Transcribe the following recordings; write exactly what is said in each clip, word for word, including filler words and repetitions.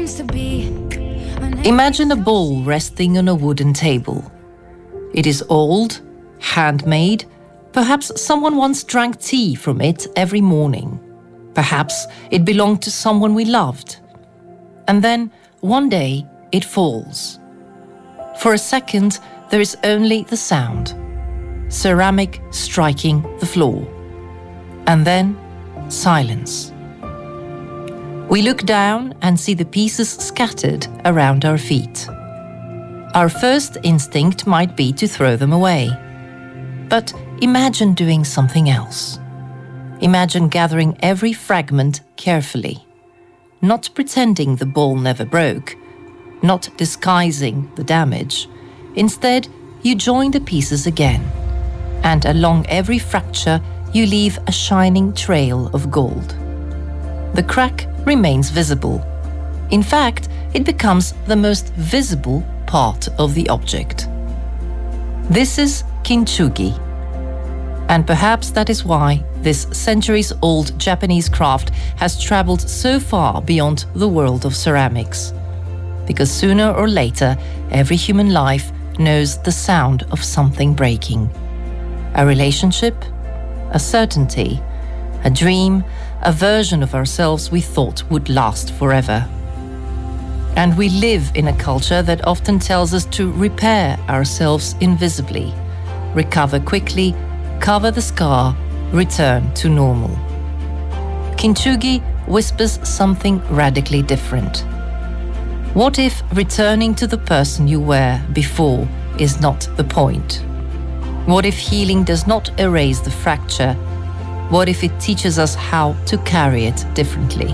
seems to be. Imagine a bowl resting on a wooden table. It is old, handmade. Perhaps someone once drank tea from it every morning. Perhaps it belonged to someone we loved. And then, one day, it falls. For a second, there is only the sound. Ceramic striking the floor. And then, silence. We look down and see the pieces scattered around our feet. Our first instinct might be to throw them away. But imagine doing something else. Imagine gathering every fragment carefully, not pretending the bowl never broke, not disguising the damage. Instead, you join the pieces again, and along every fracture, you leave a shining trail of gold. The crack remains visible. In fact, it becomes the most visible part of the object. This is kintsugi. And perhaps that is why this centuries-old Japanese craft has traveled so far beyond the world of ceramics. Because sooner or later, every human life knows the sound of something breaking. A relationship, a certainty, a dream, a version of ourselves we thought would last forever. And we live in a culture that often tells us to repair ourselves invisibly, recover quickly, cover the scar, return to normal. Kintsugi whispers something radically different. What if returning to the person you were before is not the point? What if healing does not erase the fracture? What if it teaches us how to carry it differently?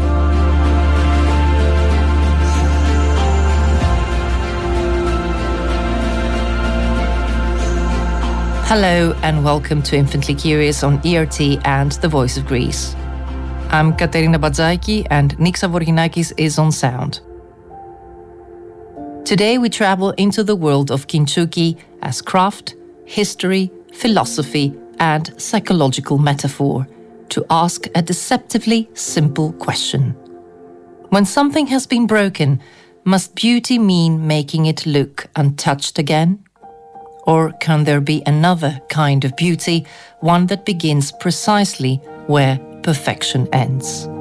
Hello and welcome to Infinitely Curious on E R T and The Voice of Greece. I'm Katerina Badzaiki and Nixa Vorginakis is on sound. Today we travel into the world of kintsugi as craft, history, philosophy and psychological metaphor to ask a deceptively simple question. When something has been broken, must beauty mean making it look untouched again? Or can there be another kind of beauty, one that begins precisely where perfection ends?